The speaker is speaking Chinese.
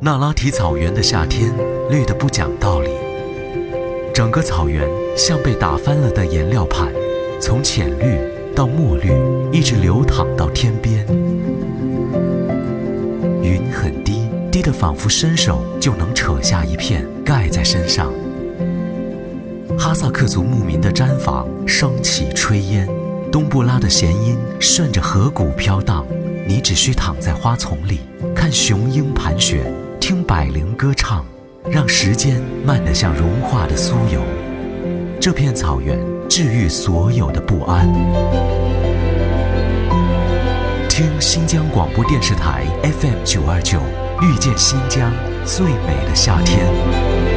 那拉提草原的夏天绿得不讲道理，整个草原像被打翻了的颜料盘，从浅绿到墨绿，一直流淌到天边。云很低，低得仿佛伸手就能扯下一片盖在身上。哈萨克族牧民的毡房升起炊烟，冬不拉的弦音顺着河谷飘荡，你只需躺在花丛里，看雄鹰盘旋，听百灵歌唱，让时间慢得像融化的酥油。这片草原治愈所有的不安。听新疆广播电视台 FM929，遇见新疆最美的夏天。